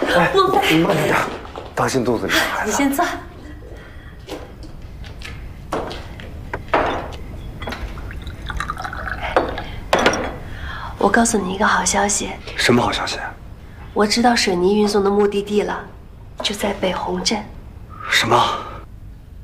莫非？ 慢点，当心肚子里的孩子。 你先坐。我告诉你一个好消息。 什么好消息？ 我知道水泥运送的目的地了，就在北红镇。 什么？